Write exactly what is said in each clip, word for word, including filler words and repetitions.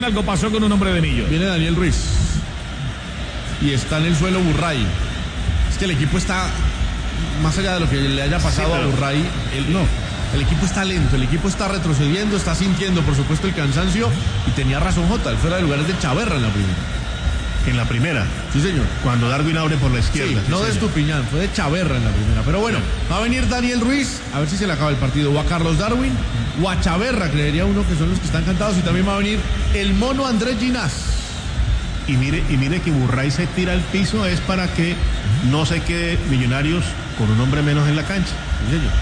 algo pasó con un hombre de Millo. Viene Daniel Ruiz y está en el suelo Burray. Es que el equipo está, más allá de lo que le haya pasado sí, pero... a Burray, el, no, el equipo está lento, el equipo está retrocediendo, está sintiendo por supuesto el cansancio, y tenía razón Jota, el fuera de lugar es de Chaverra en la primera. En la primera. Sí, señor. Cuando Darwin abre por la izquierda. Sí, sí, no señor. de Estupiñán, fue de Chaverra en la primera. Pero bueno, va a venir Daniel Ruiz, a ver si se le acaba el partido. O a Carlos Darwin, o a Chaverra, creería uno que son los que están cantados. Y también va a venir el mono Andrés Ginás. Y mire, y mire que Burray se tira al piso, es para que no se quede Millonarios con un hombre menos en la cancha. Sí, señor.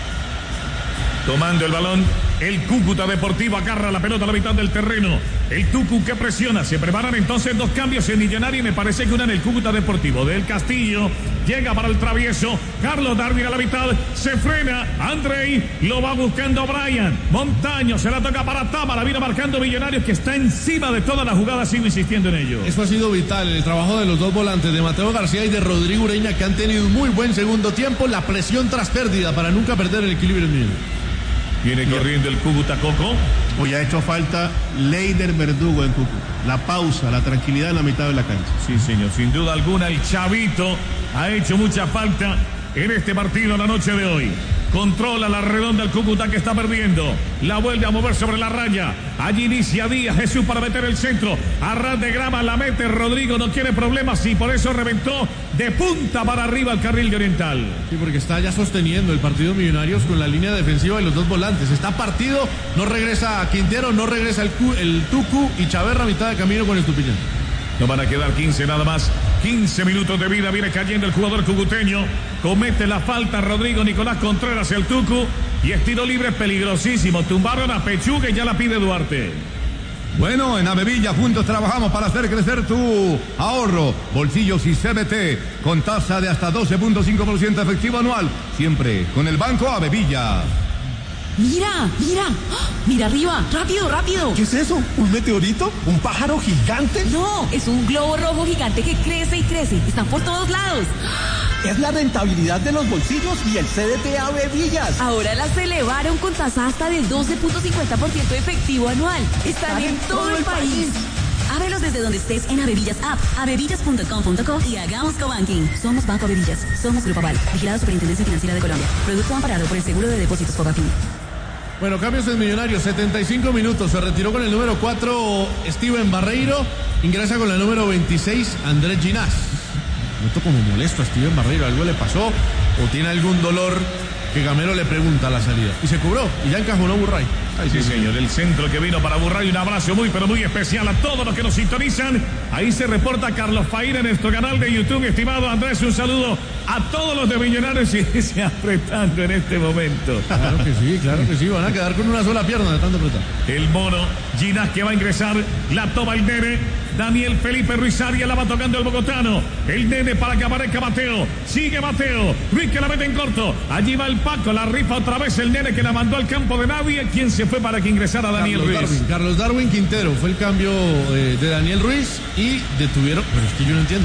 Tomando el balón, el Cúcuta Deportivo agarra la pelota a la mitad del terreno. El Tucu que presiona. Se preparan entonces dos cambios en Millonario y me parece que una en el Cúcuta Deportivo. Del Castillo llega para el travieso. Carlos Darwin a la mitad. Se frena. Andrei lo va buscando Brian. Montaño se la toca para Tábara. Vino marcando Millonarios, que está encima de toda la jugada. Sigo insistiendo en ello. Eso ha sido vital. El trabajo de los dos volantes, de Mateo García y de Rodrigo Ureña, que han tenido un muy buen segundo tiempo. La presión tras pérdida para nunca perder el equilibrio en Millonarios. Viene corriendo el Cúcuta, Coco. Hoy ha hecho falta Leider Verdugo en Cúcuta. La pausa, la tranquilidad en la mitad de la cancha. Sí, señor, sin duda alguna el Chavito ha hecho mucha falta en este partido la noche de hoy. Controla la redonda el Cúcuta, que está perdiendo. La vuelve a mover sobre la raya. Allí inicia Díaz Jesús para meter el centro. A ras de grama la mete Rodrigo, no quiere problemas y por eso reventó de punta para arriba el carril de Oriental. Sí, porque está ya sosteniendo el partido Millonarios con la línea defensiva y los dos volantes. Está partido, no regresa Quintero, no regresa el, el Tucu y Chaverra a mitad de camino con Estupiñán. No van a quedar quince nada más. quince minutos de vida. Viene cayendo el jugador cucuteño. Comete la falta Rodrigo Nicolás Contreras, el Tucu. Y es tiro libre peligrosísimo. Tumbaron a Pechuga y ya la pide Duarte. Bueno, en Avevilla juntos trabajamos para hacer crecer tu ahorro. Bolsillos y C B T con tasa de hasta doce punto cinco por ciento efectivo anual. Siempre con el Banco Avevilla. Mira, mira, mira arriba, rápido, rápido. ¿Qué es eso? ¿Un meteorito? ¿Un pájaro gigante? No, es un globo rojo gigante que crece y crece. Están por todos lados. Es la rentabilidad de los bolsillos y el C D T Avevillas. Ahora las elevaron con tasa hasta del doce punto cincuenta por ciento efectivo anual. Están, Están en, en todo, todo el país. país. Ábrelos desde donde estés en Avevillas App, avevillas punto com punto co y hagamos cobanking. Somos Banco Avevillas. Somos Grupo Aval. Vigilado Superintendencia Financiera de Colombia. Producto amparado por el Seguro de Depósitos Fogafín. Bueno, cambios en Millonarios, setenta y cinco minutos, se retiró con el número cuatro Steven Barreiro, ingresa con el número veintiséis Andrés Ginás. Noto como molesto a Steven Barreiro, algo le pasó o tiene algún dolor, que Gamero le pregunta a la salida. Y se cubrió, y ya encajonó Burray. Ay, sí, señor, el centro que vino para Burray, un abrazo muy, pero muy especial a todos los que nos sintonizan. Ahí se reporta Carlos Faíra en nuestro canal de YouTube. Estimado Andrés, un saludo a todos los de Millonarios y se apretando en este momento. Claro que sí, claro que sí, van a quedar con una sola pierna de tanto apretar. El mono, Ginás que va a ingresar, la toma el nene, Daniel Felipe Ruiz Arias la va tocando el bogotano, el nene para que aparezca Mateo, sigue Mateo, Ruiz que la mete en corto, allí va el Paco, la rifa otra vez el nene que la mandó al campo de nadie, quien se fue para que ingresara Daniel Carlos Ruiz. Darwin, Carlos Darwin Quintero fue el cambio eh, de Daniel Ruiz y detuvieron, pero es que yo no entiendo.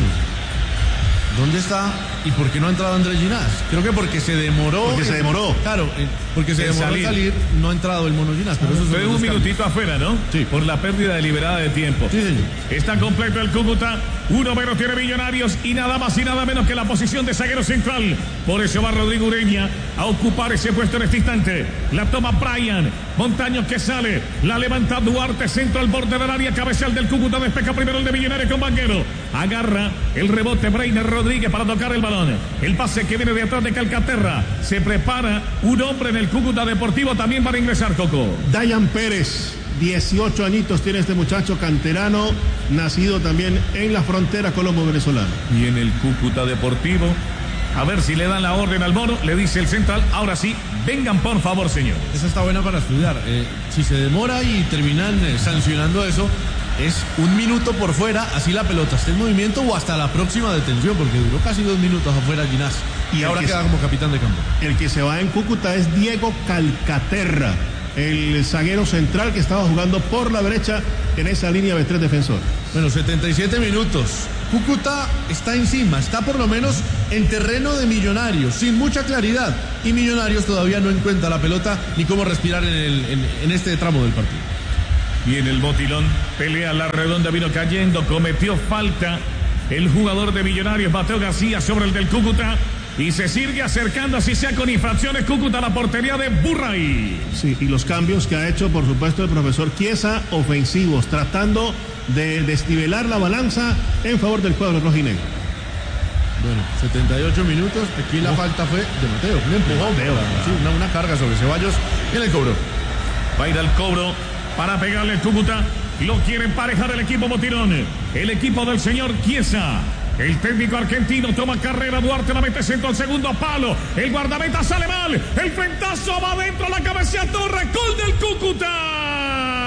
¿Dónde está y por qué no ha entrado Andrés Ginás? Creo que porque se demoró. Porque se demoró. Claro, eh, porque se demoró en salir, no ha entrado el mono Ginás. Pero eso fue un minutito afuera, ¿no? Sí. Por la pérdida deliberada de tiempo. Sí, señor. Está completo el Cúcuta. Uno menos tiene Millonarios y nada más y nada menos que la posición de zaguero central. Por eso va Rodrigo Ureña a ocupar ese puesto en este instante. La toma Brian. Montaños que sale. La levanta Duarte. Centro al borde del área. Cabezal del Cúcuta. Despeja primero el de Millonarios con Banguero. Agarra el rebote Breiner Rodríguez para tocar el balón. El pase que viene de atrás de Calcaterra. Se prepara un hombre en el Cúcuta Deportivo también para ingresar, Coco. Dayan Pérez. dieciocho añitos tiene este muchacho canterano, nacido también en la frontera colombo-venezolana. Y en el Cúcuta Deportivo, a ver si le dan la orden al mono, le dice el central, ahora sí, vengan por favor, señor. Esa está buena para estudiar. Eh, si se demora y terminan eh, sancionando eso, es un minuto por fuera, así la pelota esté en movimiento o hasta la próxima detención, porque duró casi dos minutos afuera Ginás. Y ahora queda se, como capitán de campo. El que se va en Cúcuta es Diego Calcaterra, el zaguero central que estaba jugando por la derecha en esa línea de tres defensores. Bueno, setenta y siete minutos. Cúcuta está encima, está por lo menos en terreno de Millonarios, sin mucha claridad. Y Millonarios todavía no encuentra la pelota ni cómo respirar en, el, en, en este tramo del partido. Viene el botilón, pelea la redonda, vino cayendo, cometió falta el jugador de Millonarios, Mateo García, sobre el del Cúcuta. Y se sigue acercando, así sea con infracciones, Cúcuta a la portería de Burray. Sí, y los cambios que ha hecho, por supuesto, el profesor Chiesa, ofensivos, tratando de desnivelar la balanza en favor del cuadro rojinegro. Bueno, setenta y ocho minutos, aquí la oh. falta fue de Mateo, un empujón, Mateo, sí, una, una carga sobre Ceballos en el cobro. Va a ir al cobro para pegarle el Cúcuta, lo quiere emparejar el equipo Botirón, el equipo del señor Chiesa. El técnico argentino toma carrera, Duarte la mete centro al segundo palo, el guardameta sale mal, el frentazo va adentro, la cabeza Torres, gol del Cúcuta.